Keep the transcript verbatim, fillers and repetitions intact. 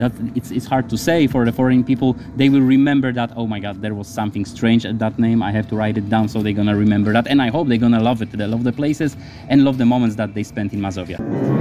that it's, it's hard to say for the foreign people. They will remember that, oh my god, there was something strange at that name, I have to write it down, so they're gonna remember that, and I hope they're gonna love it. They love the places and love the moments that they spent in Mazovia.